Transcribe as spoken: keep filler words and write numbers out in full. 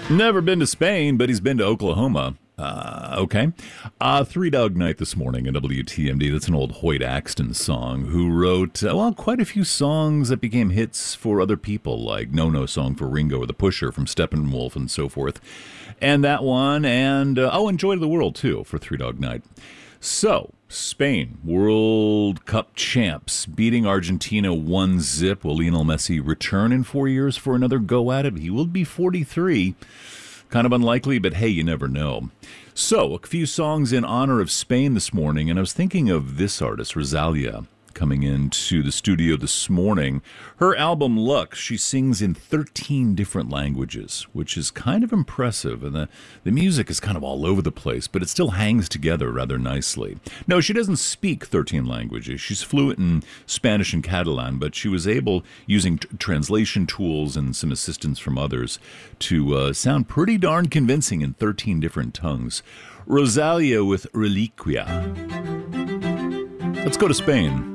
Never been to Spain, but he's been to Oklahoma. Uh, okay. Uh, Three Dog Night this morning in W T M D. That's an old Hoyt Axton song who wrote, uh, well, quite a few songs that became hits for other people, like No No Song for Ringo or The Pusher from Steppenwolf and so forth. And that one, and, uh, oh, and Joy to the World, too, for Three Dog Night. So, Spain, World Cup champs, beating Argentina one zip. Will Lionel Messi return in four years for another go at it? He will be forty-three. Kind of unlikely, but hey, you never know. So, a few songs in honor of Spain this morning, and I was thinking of this artist, Rosalia, coming into the studio this morning. Her album, Look, she sings in thirteen different languages, which is kind of impressive, and the, the music is kind of all over the place, but it still hangs together rather nicely. No, she doesn't speak thirteen languages. She's fluent in Spanish and Catalan, but she was able, using t- translation tools and some assistance from others, to uh, sound pretty darn convincing in thirteen different tongues. Rosalia with Reliquia. Let's go to Spain.